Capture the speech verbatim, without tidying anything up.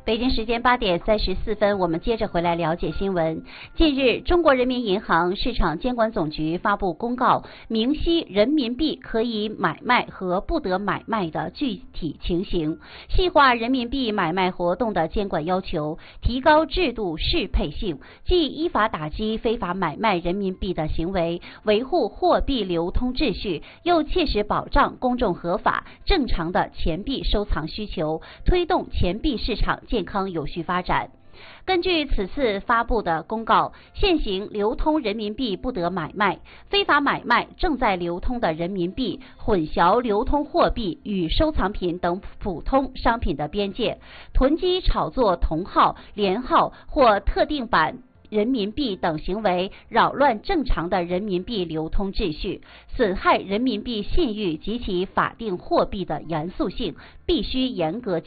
北京时间八点三十四分，我们接着回来了解新闻。近日，中国人民银行市场监管总局发布公告，明晰人民币可以买卖和不得买卖的具体情形，细化人民币买卖活动的监管要求，提高制度适配性，既依法打击非法买卖人民币的行为，维护货币流通秩序，又切实保障公众合法正常的钱币收藏需求，推动钱币市场健康有序发展。根据此次发布的公告，现行流通人民币不得买卖，非法买卖正在流通的人民币，混淆流通货币与收藏品等普通商品的边界，囤积炒作同号、连号或特定版人民币等行为，扰乱正常的人民币流通秩序，损害人民币信誉及其法定货币的严肃性，必须严格